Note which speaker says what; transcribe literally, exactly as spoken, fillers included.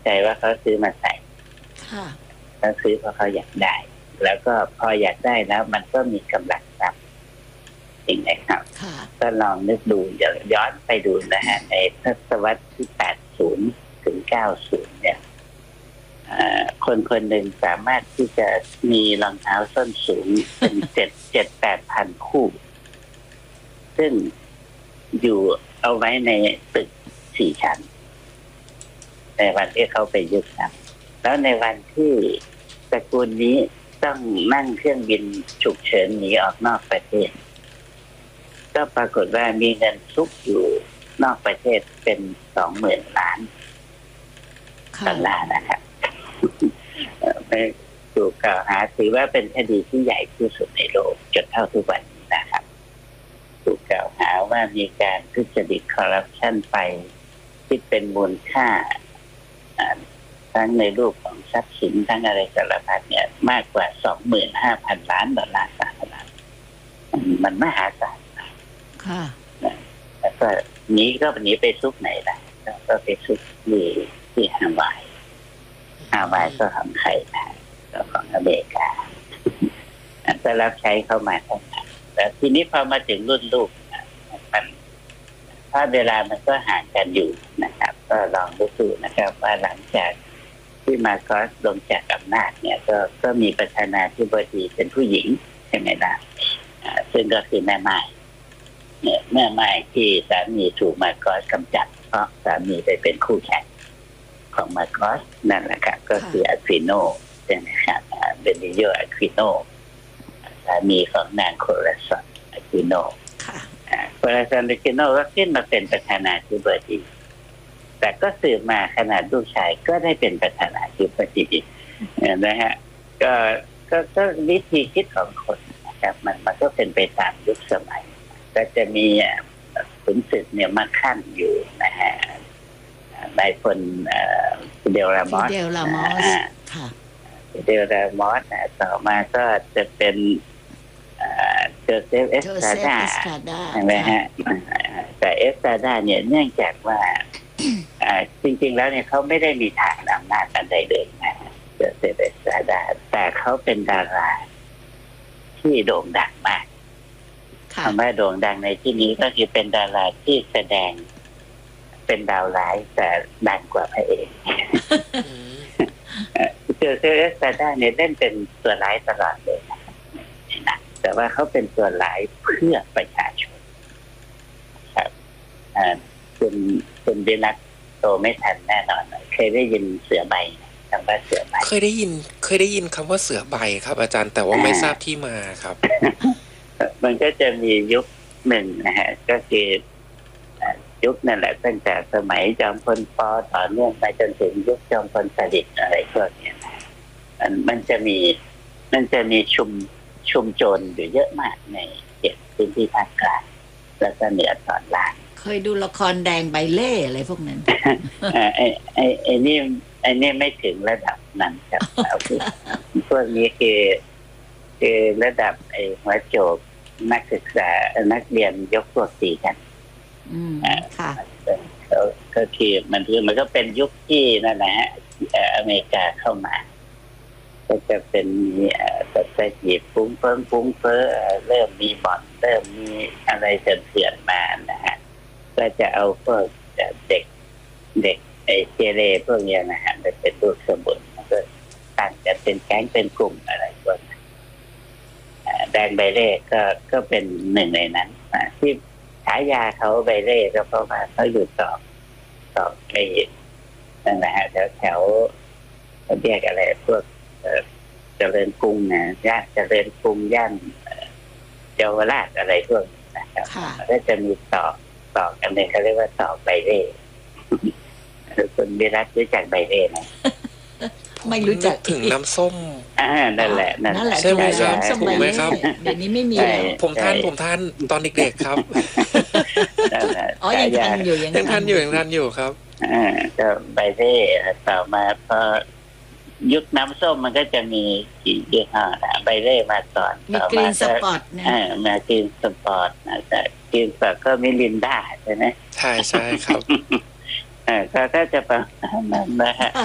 Speaker 1: ใจว่าเขาซื้อมาใส่เขาซื้อเพราะเขาอยากได้แล้วก็พออยากได้แล้วมันก็มีกำลังทรัพย์จริงไหมครับก็ลองนึกดูย้อนไปดูนะฮะในทศวรรษที่แปดสิบถึงเก้าสิบเนี่ยคนคนหนึ่งสามารถที่จะมีรองเท้าส้นสูงเป็นเจ็ดเจ็ดแปดพันคู่ซึ่งอยู่เอาไว้ในตึกสี่ชั้นในวันที่เขาไปยึดครับแล้วในวันที่ตระกูลนี้ต้องนั่งเครื่องบินฉุกเฉินหนีออกนอกประเทศก็ปรากฏว่ามีเงินซุกอยู่นอกประเทศเป็นสองหมื่นล้านดอลลาร์นะครับไปถูกกล่าวหาถือว่าเป็นคดีที่ใหญ่ที่สุดในโลกจนเท่าทุกวันนี้นะครับถูกกล่าวหาว่ามีการทุจริตคอร์รัปชันไปที่เป็นมูลค่าทั้งในรูปของทรัพย์สินทั้งอะไรสารพัดเนี่ยมากกว่า สองหมื่นห้าพัน ล้านดอลลาร์สหรัฐมันมหาศาลค่ะแล้วก็นี้ก็หนีไปซุกไหนล่ะก็ไปซุกที่ที่ฮาวายฮาวายก็ของใครนะก็ของอเมริกาก็รับใช้เข้ามาทั้งนั้นแต่ทีนี้พอมาถึงรุ่นลูกมันถ้าเวลามันก็ห่างกันอยู่นะครับก็ลองดูนะครับว่าหลังจากที่มาคอสลงจากอำนาจเนี่ยก็ก็มีประธานาธิบดีเป็นผู้หญิงใช่ไหมล่ะซึ่งก็คือแม่ไม้เนี่ยแม่ไม้ที่สามีถูกมาคอสกำจัดเพราะสามีไปเป็นคู่แข่งของมาคอสนั่นแหละครับก็คืออะควิโนใช่ไหมครับเบนิโยอะควิโนสามีของนางโคราซันอะควิโนโคราซันอะควิโนก็ขึ้นมาเป็นประธานาธิบดีแต่ก็สืบมาขนาดลูกชายก็ได้เป็นประธานาธิบดีนะฮะก็ก็ก็วิธีคิดของคนนะครับมันมันก็เป็นไปตามยุคสมัยก็จะมีขุนศึกเนี่ยมาขั้นอยู่นะฮะนายพลเดลรามอสเดลรามอสค่ะเดลรามอสต่อมาก็จะเป็นโจเซฟเอสตราดาใช่ไหมฮะแต่เอสตราดาเนี่ยเนื่องจากว่าจริงๆแล้วเนี่ยเขาไม่ได้มีฐานอำนาจอันใดเลยนะโจเซฟเอสตราดาแต่เขาเป็นดาราที่โด่งดังมากคำว่าโด่งดังในที่นี้ก็คือเป็นดาราที่แสดงเป็นดาวร้ายแต่ดังกว่าพระเอกโจเซฟเอสตราดาเนี่ยเล่นเป็นตัวร้ายตลอดเลยนะแต่ว่าเขาเป็นตัวร้ายเพื่อประชาชนครับคุณคุณวิรัตโตไม่ทันแน่นอนเคยได้ยินเสือใบคำว่าเสือใบ
Speaker 2: เคยได้ยินเคยได้ยินคำว่าเสือใบครับอาจารย์แต่ว่าไม่ทราบที่มาครับ
Speaker 1: มันก็จะมียุคหนึ่งนะฮะก็คือยุคนั่นแหละตั้งแต่สมัยจอมพลป.ต่อเนื่องไปจนถึงยุคจอมพลสฤษดิ์อะไรพวกนี้นะมันมันจะมีมันจะมีชุมชุมโจรอยู่เยอะมากในเขตพื้นที่ภาคกลางและก็เหนือตอนล่าง
Speaker 3: เคยดูละครแดงใบเล่อะไรพวกนั้น
Speaker 1: ไอ้ไอ้ไอ้นี่ไอ้นี่ไม่ถึงระดับนั้นครับพวกนี้คือคือระดับไอ้หัวโจกนักศึกษานักเรียนยกพวกตีกัน
Speaker 3: อืมค่ะ
Speaker 1: ก็คือมันคือมันก็เป็นยุคที่นั่นแหละฮะอเมริกาเข้ามาก็จะเป็นมีสัตว์จีบฟุ้งเฟ้อฟุ้งเฟ้อเริ่มมีบ่อนเริ่มมีอะไรเถื่อนๆมานะฮะก็จะเอาพวกเด็กเด็กไอ้เจเรพวกนี้นะฮะไปเป็นลูกสมุนก็ตั้งจะเป็นแก๊งเป็นกลุ่มอะไรพวกนั้นแดงใบเล่ก็ก็เป็นหนึ่งในนั้นที่ฉายาเขาใบเล่ก็เพราะว่าเขาอยู่ต่อต่อไปนั่นแหละฮะแถวแถวเรียกอะไรพวกเจริญกรุงนะย่านเจริญกรุงย่านเยาวราชอะไรพวกนี้นะครับก็จะมีต่อต่อกันเลยเขาเรียกว่าต่อใบเล่คุณวิรัตรู้จักใบเล่ไหม
Speaker 3: ไม่รู้จัก
Speaker 2: ถึงน้ำส้ม
Speaker 1: อ่านั่นแหละนั่นแหละ
Speaker 2: ใช่ไหมครับถูกไหมครับ
Speaker 3: เดี๋ยวนี้ไม่มี
Speaker 2: ผมทานผมทานตอนเด็กๆครับ
Speaker 1: อ๋อ
Speaker 3: ยังทันอยู่
Speaker 2: ยังทันอยู่ยังทันอยู่ครับ
Speaker 1: อ่าก็ใบเล่ต่อมาพอยุคน้ำส้มมันก็จะมีกี่ยี่ห้อนะใบเล่มาก่อน
Speaker 3: มีกรีนสปอร์ตนะ
Speaker 1: อ่ามากรีนสปอร์ตนะแต่กรีนสปอร์ตก็มิลินดาใช่ไหม
Speaker 2: ใช่ใช่ครับ
Speaker 1: อ่าก็จะประมาณนั้นนะฮะ